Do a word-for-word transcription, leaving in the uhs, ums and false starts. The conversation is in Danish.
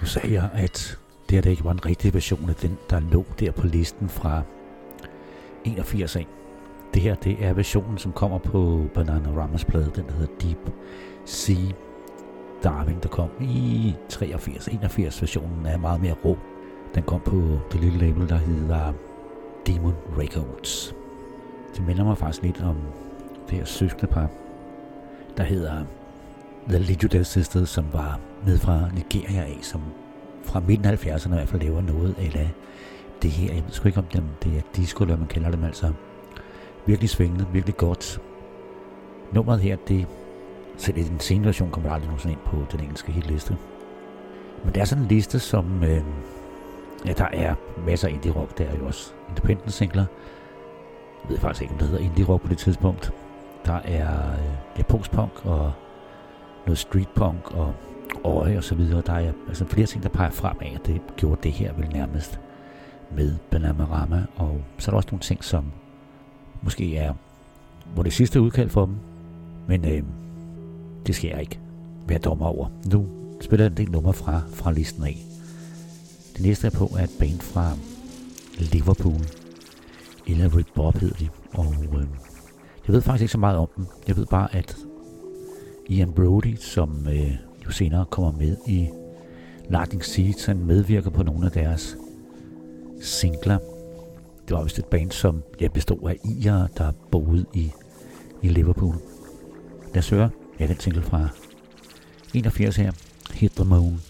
sagde jeg, at det her der ikke var en rigtig version af den, der lå der på listen fra enogfirs af. Det her, det er versionen, som kommer på Bananaramas plade. Den hedder Deep Sea Diving, der kom i treogfirs. enogfirs versionen er meget mere rå. Den kom på det lille label, der hedder Demon Records. Det minder mig faktisk lidt om det her søskendepar, der hedder The Legendary Sisters, som var ned fra Nigeria af, som fra midten af halvfjerdserne i hvert fald laver noget eller det her. Jeg ved sgu ikke om dem, det er disco, eller man kalder dem altså. Virkelig svingende, virkelig godt. Nummeret her, det selv i den senere version kommer der aldrig nogensinde ind på den engelske hitliste. Men det er sådan en liste, som øh, ja, der er masser af indie rock, der er jo også independent singler. Jeg ved faktisk ikke, om det hedder indie rock på det tidspunkt. Der er øh, ja, post-punk og noget street-punk og øje og så videre. Der er altså flere ting, der peger frem af, at det gjorde det her vel nærmest med Bananarama. Og så er der også nogle ting, som måske er hvor det sidste udkald for dem, men øh, det skal jeg ikke være dommer over. Nu spiller jeg en del nummer fra, fra listen af. Det næste er på er et band fra Liverpool. Eller Rick Bob hedder de. Og øh, jeg ved faktisk ikke så meget om dem. Jeg ved bare, at Ian Brody, som øh, jo senere kommer med i Lightning Seeds, han medvirker på nogle af deres singler. Det var vist et band, som ja, bestod af irere, der boede i, i Liverpool. Lad os høre, ja, den single fra enogfirs her, Hit the Moon.